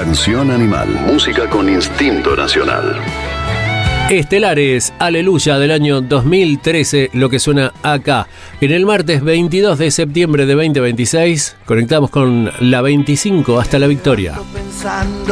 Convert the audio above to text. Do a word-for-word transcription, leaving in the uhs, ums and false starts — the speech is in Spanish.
Canción Animal. Música con instinto nacional. Estelares, Aleluya del año dos mil trece, lo que suena acá. En el martes veintidós de septiembre de veinte veintiséis, conectamos con la veinticinco hasta la victoria. Pensando